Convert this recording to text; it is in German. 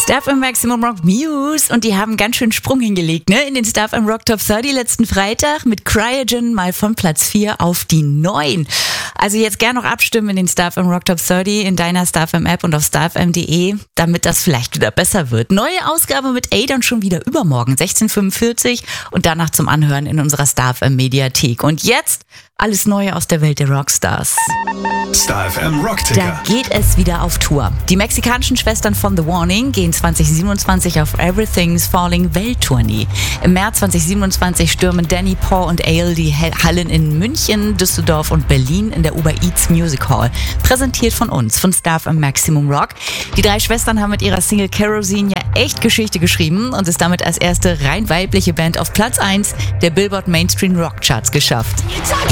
Star FM Maximum Rock Muse und die haben ganz schön Sprung hingelegt, ne? In den Star FM Rock Top 30 letzten Freitag mit Cryogen mal von Platz 4 auf die 9. Also jetzt gern noch abstimmen in den Star FM Rock Top 30 in deiner Star FM App und auf starfm.de, damit das vielleicht wieder besser wird. Neue Ausgabe mit Aidan schon wieder übermorgen, 16:45 und danach zum Anhören in unserer Star FM Mediathek. Und jetzt alles Neue aus der Welt der Rockstars. Star FM Rockticker. Da geht es wieder auf Tour. Die mexikanischen Schwestern von The Warning gehen 2027 auf Everything's Falling Welttournee. Im März 2027 stürmen Danny, Paul und Ale die Hallen in München, Düsseldorf und Berlin in der Uber Eats Music Hall. Präsentiert von uns, von Star FM Maximum Rock. Die drei Schwestern haben mit ihrer Single Kerosene ja echt Geschichte geschrieben und es damit als erste rein weibliche Band auf Platz 1 der Billboard Mainstream Rock Charts geschafft.